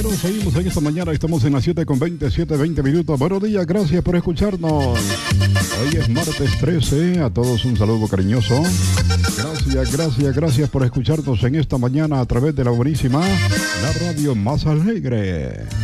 Bueno, seguimos en esta mañana, estamos en las 7:20 minutos. Buenos días, gracias por escucharnos. Hoy es martes 13, a todos un saludo cariñoso. Gracias por escucharnos en esta mañana a través de la buenísima, la radio más alegre.